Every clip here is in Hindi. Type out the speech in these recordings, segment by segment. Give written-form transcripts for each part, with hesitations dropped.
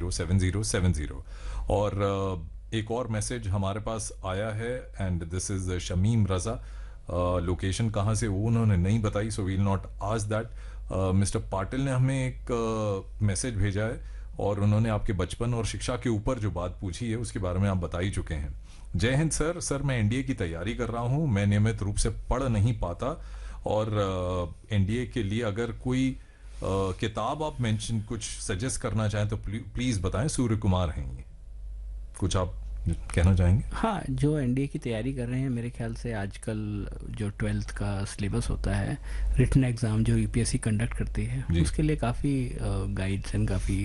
707070। और एक और मैसेज हमारे पास आया है, and this is Shamim Raza. Location कहाँ से वो उन्होंने नहीं बताई, so we'll not ask that. Mister Patil ने हमें एक मैसेज भेजा है, और उन्होंने आपके बचपन और शिक्षा के ऊपर जो बात पूछी है उसके बारे में आप बता ही चुके हैं। जय हिंद सर, मैं एनडीए की तैयारी कर रहा हूँ। मैं नियमित रूप से पढ़ नहीं पाता, और एनडीए के लिए अगर कोई किताब आप मेंशन कुछ सजेस्ट करना चाहें तो प्लीज बताएं। सूर्य कुमार हैं ये, कुछ आप कहना चाहेंगे? हाँ, जो एनडीए की तैयारी कर रहे हैं, मेरे ख्याल से आजकल जो 12th का सिलेबस होता है, रिटन एग्ज़ाम जो यूपीएससी कंडक्ट करती है, उसके लिए काफ़ी गाइड्स एंड काफ़ी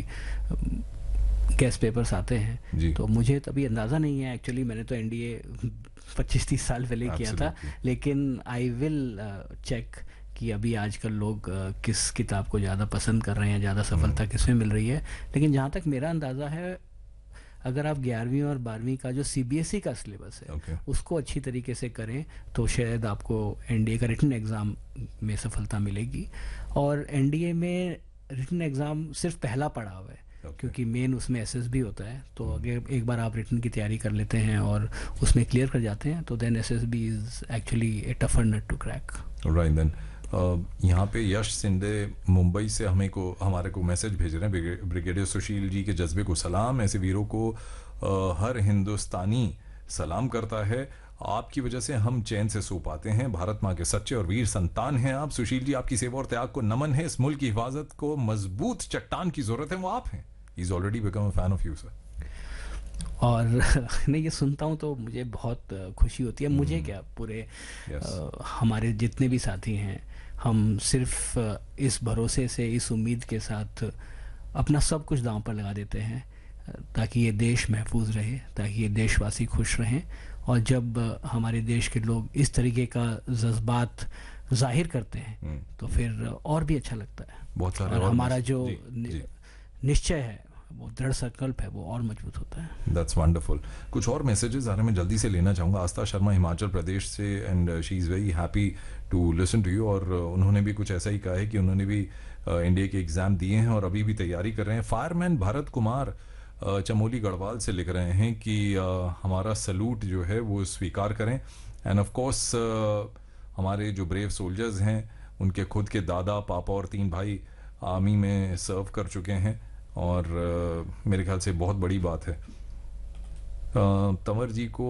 गेस्ट पेपर्स आते हैं। तो मुझे तभी अंदाज़ा नहीं है, एक्चुअली मैंने तो एनडीए 25-30 साल पहले किया था, लेकिन आई विल चेक कि अभी आजकल लोग किस किताब को ज़्यादा पसंद कर रहे हैं, ज़्यादा सफलता किस में मिल रही है। लेकिन जहाँ तक मेरा अंदाज़ा है, अगर आप 11वीं और 12वीं का जो सीबीएसई का सिलेबस है उसको अच्छी तरीके से करें तो शायद आपको एनडीए का रिटन एग्ज़ाम में सफलता मिलेगी। और एनडीए में रिटन एग्ज़ाम सिर्फ पहला पड़ाव है, क्योंकि मेन उसमें एसएसबी होता है। तो अगर एक बार आप रिटन की तैयारी कर लेते हैं और उसमें क्लियर कर जाते हैं तो then SSB is actually A tougher nut to crack. Right then. यहाँ पे यश सिंधे मुंबई से हमारे को मैसेज भेज रहे हैं। ब्रिगेडियर सुशील जी के जज्बे को सलाम, ऐसे वीरों को हर हिंदुस्तानी सलाम करता है। आपकी वजह से हम चैन से सो पाते हैं। भारत माँ के सच्चे और वीर संतान हैं आप। सुशील जी, आपकी सेवा और त्याग को नमन है। इस मुल्क की हिफाजत को मजबूत चट्टान की जरूरत है, वो आप हैं। He is already become a fan of you sir. और नहीं, ये सुनता हूँ तो मुझे बहुत खुशी होती है। मुझे क्या, पूरे हमारे जितने भी साथी हैं, हम सिर्फ इस भरोसे से, इस उम्मीद के साथ अपना सब कुछ दांव पर लगा देते हैं ताकि ये देश महफूज रहे, ताकि ये देशवासी खुश रहें। और जब हमारे देश के लोग इस तरीके का जज्बात जाहिर करते हैं तो फिर और भी अच्छा लगता है। बहुत सारे और हमारा जो निश्चय है, वो दृढ़ संकल्प है, वो और मजबूत होता है। That's wonderful. कुछ और मैसेजेस आ रहे हैं, मैं जल्दी से लेना चाहूँगा। आस्था शर्मा हिमाचल प्रदेश से, and she is very happy to listen to you. और उन्होंने भी कुछ ऐसा ही कहा है कि उन्होंने भी इंडिया के एग्ज़ाम दिए हैं और अभी भी तैयारी कर रहे हैं। फायरमैन भरत कुमार चमोली गढ़वाल से लिख रहे हैं कि हमारा सलूट जो है वो स्वीकार करें। एंड ऑफ कोर्स हमारे जो ब्रेव सोल्जर्स हैं, उनके खुद के दादा, पापा और 3 भाई आर्मी में सर्व कर चुके हैं, और मेरे ख्याल से बहुत बड़ी बात है। तंवर जी को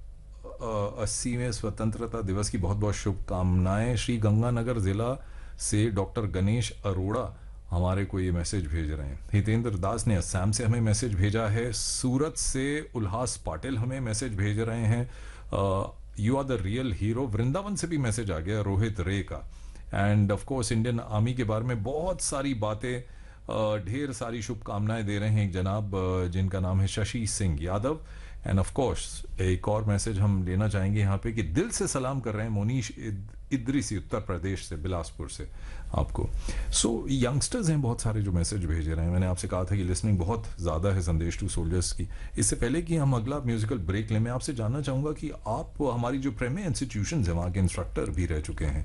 80वें स्वतंत्रता दिवस की बहुत बहुत शुभकामनाएं। श्री गंगानगर जिला से डॉक्टर गणेश अरोड़ा हमारे को ये मैसेज भेज रहे हैं। हितेंद्र दास ने असम से हमें मैसेज भेजा है। सूरत से उल्हास पाटिल हमें मैसेज भेज रहे हैं, you are the real hero. Vrindavan से भी मैसेज आ गया रोहित रे का। End of course Indian army के बारे में बहुत सारी बातें, ढेर सारी शुभकामनाएं दे रहे हैं एक जनाब जिनका नाम है Shashi Singh Yadav. End of course एक और मैसेज हम लेना चाहेंगे यहाँ पे कि दिल से सलाम कर रहे हैं मोनीश इद्रिसी उत्तर प्रदेश से, बिलासपुर से आपको। सो यंगस्टर्स हैं बहुत सारे जो मैसेज भेज रहे हैं। मैंने आपसे कहा था कि लिसनिंग बहुत ज़्यादा है संदेश टू सोल्जर्स की। इससे पहले कि हम अगला म्यूजिकल ब्रेक लें, मैं आपसे जानना चाहूँगा कि आप हमारी जो प्रेमी इंस्टीट्यूशन है वहाँ के इंस्ट्रक्टर भी रह चुके हैं।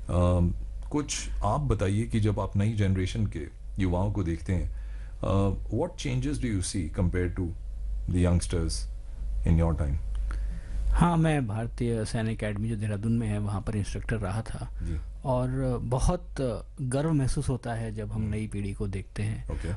कुछ आप बताइए कि जब आप नई जनरेशन के युवाओं को देखते हैं, what changes do you see compare to the youngsters in your time? हाँ, मैं भारतीय सैन्य अकेडमी जो देहरादून में है वहाँ पर इंस्ट्रक्टर रहा था जी। और बहुत गर्व महसूस होता है जब हम नई पीढ़ी को देखते हैं।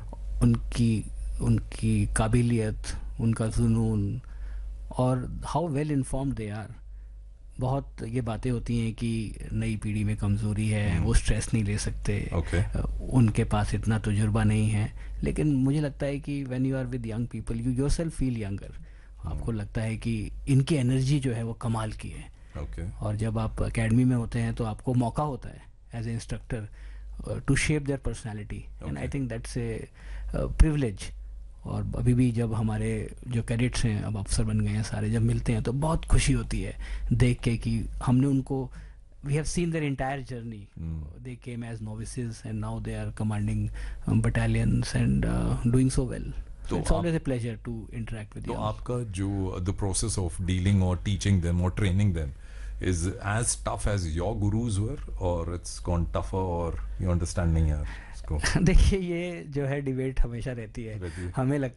उनकी काबिलियत, उनका जुनून, और how well informed they are. बहुत ये बातें होती हैं कि नई पीढ़ी में कमज़ोरी है, वो स्ट्रेस नहीं ले सकते, उनके पास इतना तजुर्बा नहीं है। लेकिन मुझे लगता है कि when you are with young people, you yourself feel younger. आपको लगता है कि इनकी एनर्जी जो है वो कमाल की है। और जब आप एकेडमी में होते हैं तो आपको मौका होता है as a instructor to shape their personality, and I think that's a privilege. और अभी भी जब हमारे जो कैडेट्स हैं, अब अफसर बन गए हैं सारे, जब मिलते हैं तो बहुत खुशी होती है देख के कि हमने उनको, we have seen their entire journey. They came as नोविसेस and now they are commanding battalions and doing so well. So it's always a pleasure to interact with you. तो आपका जो the process of dealing or teaching them or training them is as tough as your gurus were, or it's gone tougher, or you understanding यार इसको? देखिए, ये जो है डिबेट हमेशा रहती है। हमें